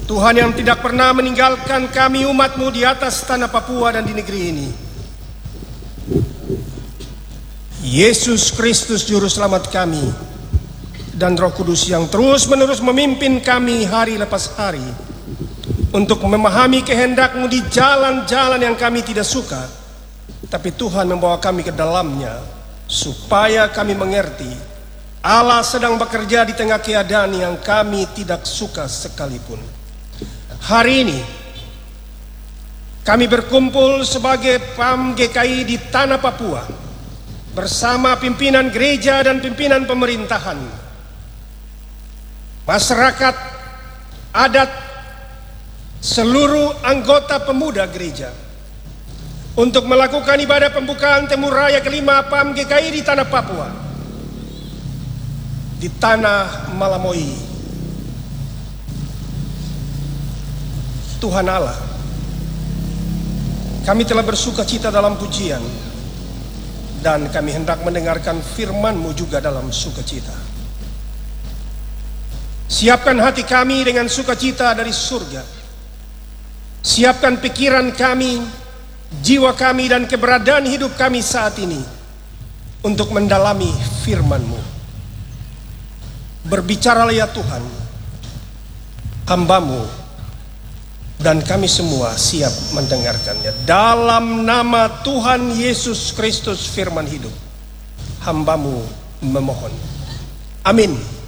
Tuhan yang tidak pernah meninggalkan kami umat-Mu di atas tanah Papua dan di negeri ini. Yesus Kristus Juru Selamat kami dan Roh Kudus yang terus-menerus memimpin kami hari lepas hari untuk memahami kehendak-Mu di jalan-jalan yang kami tidak suka, tapi Tuhan membawa kami ke dalamnya supaya kami mengerti Allah sedang bekerja di tengah keadaan yang kami tidak suka sekalipun. Hari ini kami berkumpul sebagai PAM GKI di tanah Papua bersama pimpinan gereja dan pimpinan pemerintahan, masyarakat adat, seluruh anggota pemuda gereja untuk melakukan ibadah pembukaan Temu Raya kelima PAM GKI di tanah Papua, di tanah Malamoi. Tuhan Allah, kami telah bersuka cita dalam pujian, dan kami hendak mendengarkan firman-Mu juga dalam sukacita. Siapkan hati kami dengan sukacita dari surga. Siapkan pikiran kami, jiwa kami, dan keberadaan hidup kami saat ini untuk mendalami firman-Mu. Berbicaralah ya Tuhan, hamba-Mu dan kami semua siap mendengarkannya. Dalam nama Tuhan Yesus Kristus firman hidup, hamba-Mu memohon. Amin.